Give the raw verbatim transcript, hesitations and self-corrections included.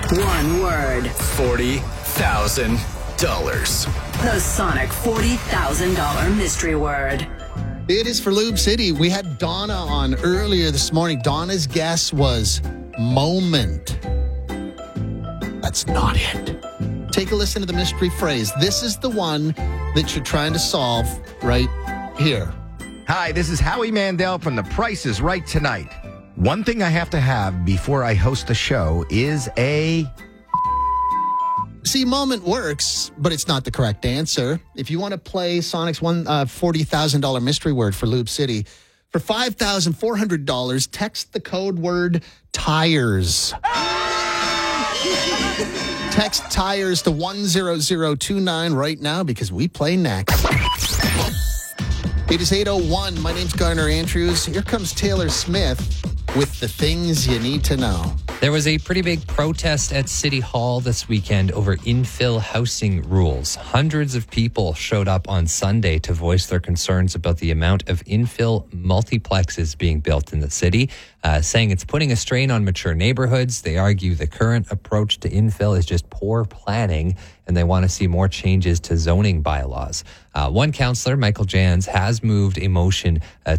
One word. forty thousand dollars. The Sonic forty thousand dollars mystery word. It is for Lube City. We had Donna on earlier this morning. Donna's guess was moment. That's not it. Take a listen to the mystery phrase. This is the one that you're trying to solve right here. Hi, this is Howie Mandel from The Price is Right Tonight. One thing I have to have before I host a show is a... See, moment works, but it's not the correct answer. If you want to play Sonic's one uh, forty thousand dollars mystery word for Lube City, for five thousand four hundred dollars, text the code word tires. Text tires to one zero zero two nine right now because we play next. It is eight oh one. My name's Garner Andrews. Here comes Taylor Smith with the things you need to know. There was a pretty big protest at City Hall this weekend over infill housing rules. Hundreds of people showed up on Sunday to voice their concerns about the amount of infill multiplexes being built in the city, uh, saying it's putting a strain on mature neighborhoods. They argue the current approach to infill is just poor planning, and they want to see more changes to zoning bylaws. Uh, one councillor, Michael Jans, has moved a motion uh,